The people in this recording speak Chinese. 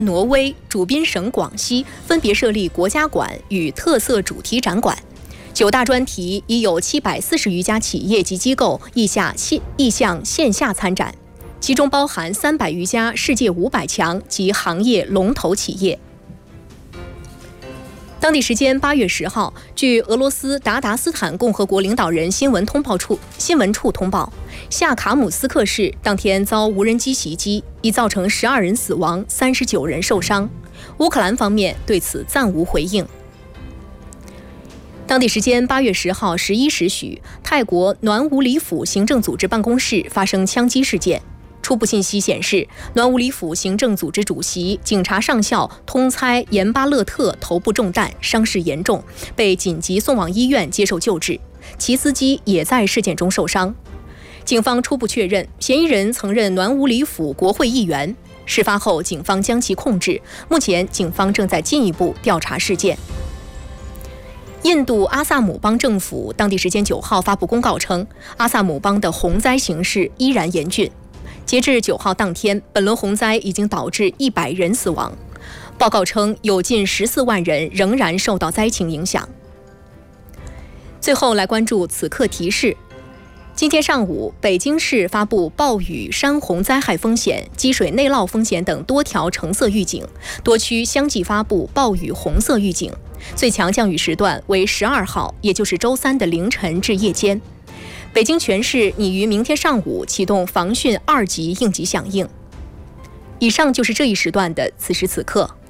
挪威、主宾省广西分别设立国家馆与特色主题展馆。9大专题已有740余家企业及机构意向线下参展，其中包含300余家世界500强及行业龙头企业。当地时间8月10号，据俄罗斯达达斯坦共和国领导人新闻处通报，夏卡姆斯克市当天遭无人机袭击，已造成12人死亡，39人受伤。乌克兰方面对此暂无回应。当地时间8月10号11时许，泰国暖武里府行政组织办公室发生枪击事件。初步信息显示，暖武里府行政组织主席、警察上校通猜严巴勒特头部中弹，伤势严重，被紧急送往医院接受救治。其司机也在事件中受伤。警方初步确认，嫌疑人曾任暖武里府国会议员。事发后，警方将其控制。目前，警方正在进一步调查事件。印度阿萨姆邦政府当地时间9号发布公告称，阿萨姆邦的洪灾形势依然严峻。截至9号当天，本轮洪灾已经导致100人死亡。报告称，有近14万人仍然受到灾情影响。最后来关注此刻提示。今天上午，北京市发布暴雨、山洪灾害风险、积水内涝风险等多条橙色预警，多区相继发布暴雨红色预警。最强降雨时段为12号，也就是周3的凌晨至夜间。北京全市拟于明天上午启动防汛2级应急响应。以上就是这一时段的此时此刻。